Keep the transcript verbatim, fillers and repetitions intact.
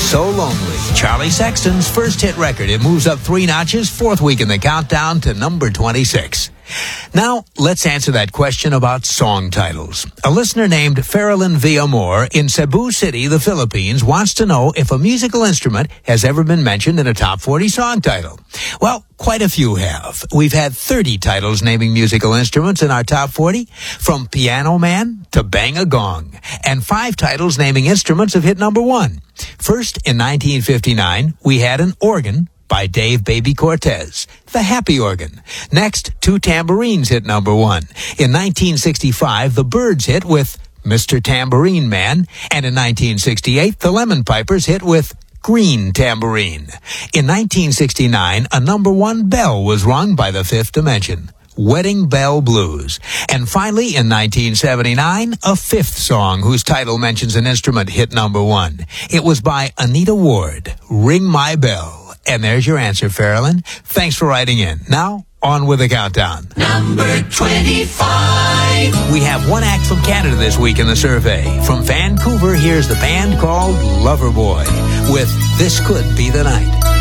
So Lonely, Charlie Sexton's first hit record. It moves up three notches, fourth week in the countdown to number twenty-six. Now, let's answer that question about song titles. A listener named Farrellyn Villamor in Cebu City, the Philippines, wants to know if a musical instrument has ever been mentioned in a top forty song title. Well, quite a few have. We've had thirty titles naming musical instruments in our top forty, from Piano Man to Bang a Gong, and five titles naming instruments have hit number one. First, in nineteen fifty-nine, we had an organ by Dave Baby Cortez, the Happy Organ. Next, two tambourines hit number one. In nineteen sixty-five, the Byrds hit with Mister Tambourine Man, and in nineteen sixty-eight, the Lemon Pipers hit with Green Tambourine. In nineteen sixty-nine, a number one bell was rung by the Fifth Dimension, Wedding Bell Blues. And finally, in nineteen seventy-nine, a fifth song whose title mentions an instrument hit number one. It was by Anita Ward, Ring My Bell. And there's your answer, Farrellyn. Thanks for writing in. Now, on with the countdown. Number twenty-five. We have one act from Canada this week in the survey. From Vancouver, here's the band called Loverboy with This Could Be the Night.